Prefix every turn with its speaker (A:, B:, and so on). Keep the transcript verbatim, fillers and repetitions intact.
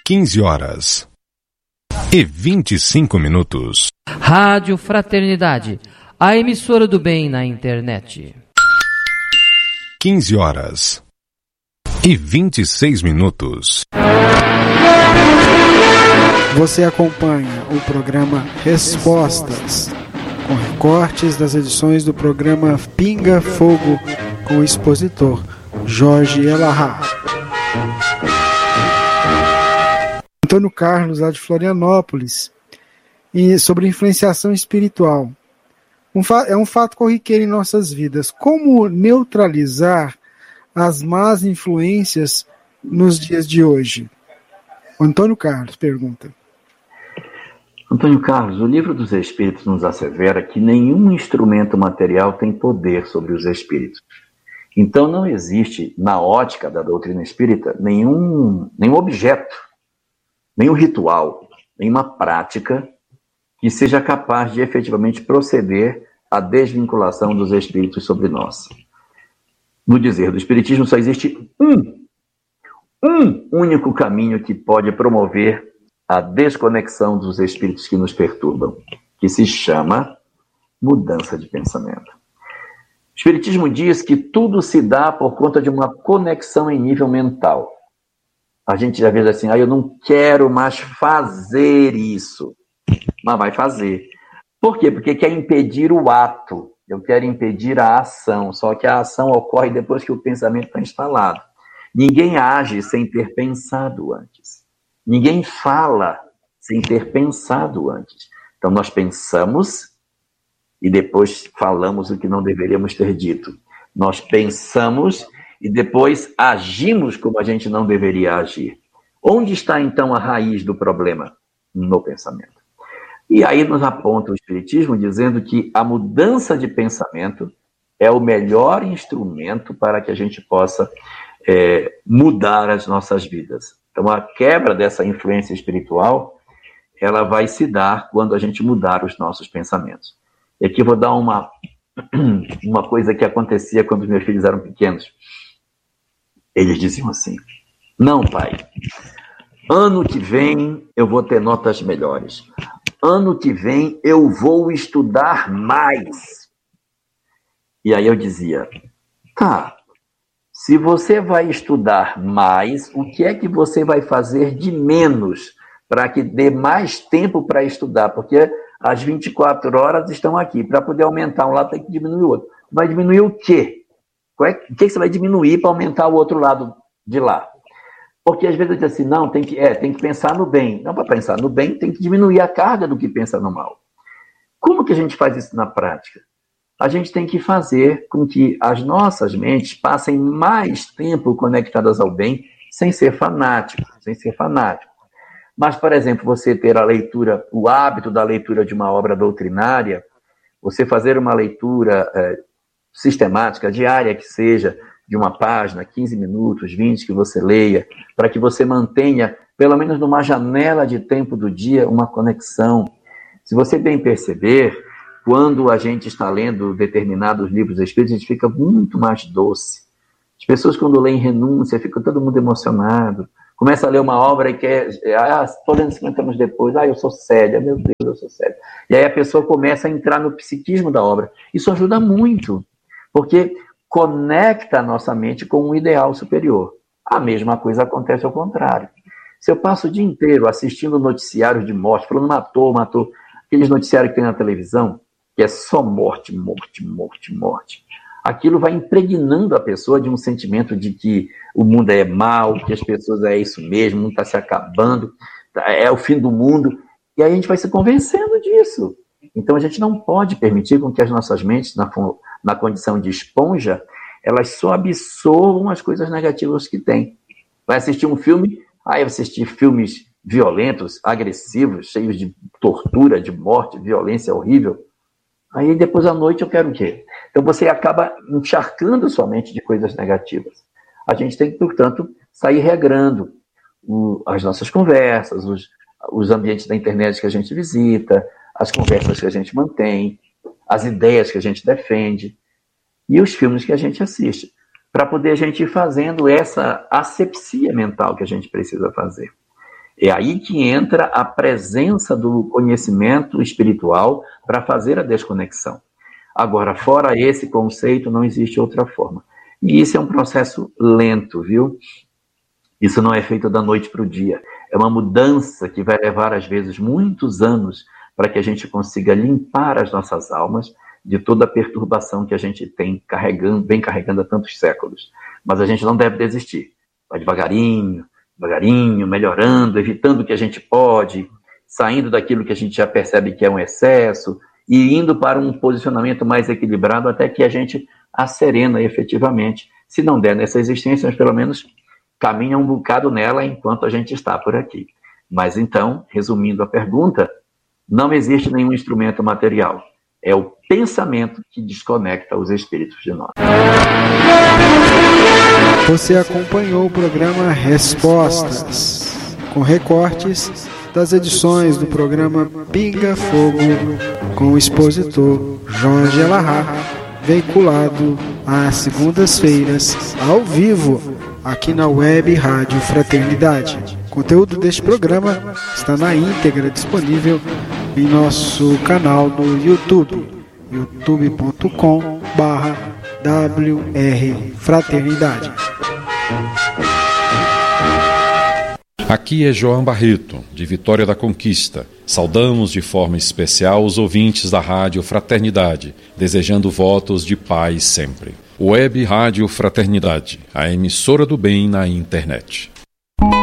A: quinze horas e vinte e cinco minutos.
B: Rádio Fraternidade, a emissora do bem na internet.
A: quinze horas e vinte e seis minutos.
C: Você acompanha o programa Respostas, com recortes das edições do programa Pinga Fogo, com o expositor Jorge Elahá. Antônio Carlos, lá de Florianópolis, e sobre influenciação espiritual. Um fa- é um fato corriqueiro em nossas vidas. Como neutralizar as más influências nos dias de hoje? O Antônio Carlos pergunta.
D: Antônio Carlos, o Livro dos Espíritos nos assevera que nenhum instrumento material tem poder sobre os espíritos. Então não existe, na ótica da doutrina espírita, nenhum, nenhum objeto, nenhum ritual, nenhuma prática que seja capaz de efetivamente proceder à desvinculação dos espíritos sobre nós. No dizer do Espiritismo, só existe um, um único caminho que pode promover a desconexão dos espíritos que nos perturbam, que se chama mudança de pensamento. O Espiritismo diz que tudo se dá por conta de uma conexão em nível mental. A gente já vê assim, ah, eu não quero mais fazer isso. Mas vai fazer. Por quê? Porque quer impedir o ato. Eu quero impedir a ação. Só que a ação ocorre depois que o pensamento está instalado. Ninguém age sem ter pensado antes. Ninguém fala sem ter pensado antes. Então nós pensamos e depois falamos o que não deveríamos ter dito. Nós pensamos e depois agimos como a gente não deveria agir. Onde está, então, a raiz do problema? No pensamento. E aí nos aponta o Espiritismo dizendo que a mudança de pensamento é o melhor instrumento para que a gente possa é, mudar as nossas vidas. Então, a quebra dessa influência espiritual, ela vai se dar quando a gente mudar os nossos pensamentos. E aqui eu vou dar uma, uma coisa que acontecia quando os meus filhos eram pequenos. Eles diziam assim, não, pai, ano que vem eu vou ter notas melhores. Ano que vem eu vou estudar mais. E aí eu dizia, tá, se você vai estudar mais, o que é que você vai fazer de menos para que dê mais tempo para estudar? Porque as vinte e quatro horas estão aqui. Para poder aumentar um lado, tem que diminuir o outro. Vai diminuir o quê? O que você vai diminuir para aumentar o outro lado de lá? Porque às vezes eu digo assim, não, tem que, é, tem que pensar no bem. Não, para pensar no bem, tem que diminuir a carga do que pensa no mal. Como que a gente faz isso na prática? A gente tem que fazer com que as nossas mentes passem mais tempo conectadas ao bem, sem ser fanático, sem ser fanático. Mas, por exemplo, você ter a leitura, o hábito da leitura de uma obra doutrinária, você fazer uma leitura é, sistemática, diária que seja, de uma página, quinze minutos, vinte, que você leia, para que você mantenha, pelo menos numa janela de tempo do dia, uma conexão. Se você bem perceber, quando a gente está lendo determinados livros espíritos, a gente fica muito mais doce. As pessoas, quando leem Renúncia, ficam todo mundo emocionado. Começa a ler uma obra e quer... Ah, estou lendo cinquenta anos depois. Ah, eu sou séria. Meu Deus, eu sou séria. E aí a pessoa começa a entrar no psiquismo da obra. Isso ajuda muito, porque conecta a nossa mente com um ideal superior. A mesma coisa acontece ao contrário. Se eu passo o dia inteiro assistindo noticiários de morte, falando matou, matou, aqueles noticiários que tem na televisão, que é só morte, morte, morte, morte, aquilo vai impregnando a pessoa de um sentimento de que o mundo é mau, que as pessoas é isso mesmo, o mundo está se acabando, é o fim do mundo, e aí a gente vai se convencendo disso. Então a gente não pode permitir com que as nossas mentes, na, na condição de esponja, elas só absorvam as coisas negativas que tem. Vai assistir um filme, aí vai assistir filmes violentos, agressivos, cheios de tortura, de morte, violência horrível. Aí depois à noite eu quero o quê? Então você acaba encharcando sua mente de coisas negativas. A gente tem que, portanto, sair regrando o, as nossas conversas, os, os ambientes da internet que a gente visita, as conversas que a gente mantém, as ideias que a gente defende e os filmes que a gente assiste, para poder a gente ir fazendo essa asepsia mental que a gente precisa fazer. É aí que entra a presença do conhecimento espiritual para fazer a desconexão. Agora, fora esse conceito, não existe outra forma. E isso é um processo lento, viu? Isso não é feito da noite para o dia. É uma mudança que vai levar, às vezes, muitos anos para que a gente consiga limpar as nossas almas de toda a perturbação que a gente tem carregando, vem carregando há tantos séculos. Mas a gente não deve desistir. Vai devagarinho, devagarinho, melhorando, evitando o que a gente pode, saindo daquilo que a gente já percebe que é um excesso e indo para um posicionamento mais equilibrado até que a gente acerena efetivamente. Se não der nessa existência, mas pelo menos caminha um bocado nela enquanto a gente está por aqui. Mas então, resumindo a pergunta, não existe nenhum instrumento material. É o pensamento que desconecta os espíritos de nós.
C: Você acompanhou o programa Respostas, com recortes das edições do programa Pinga Fogo, com o expositor Jorge Elahá, veiculado às segundas-feiras, ao vivo, aqui na Web Rádio Fraternidade. O conteúdo deste programa está na íntegra disponível em nosso canal no YouTube, youtube ponto com barra W R Fraternidade.
A: Aqui é João Barreto, de Vitória da Conquista. Saudamos de forma especial os ouvintes da Rádio Fraternidade, desejando votos de paz sempre. Web Rádio Fraternidade, a emissora do bem na internet.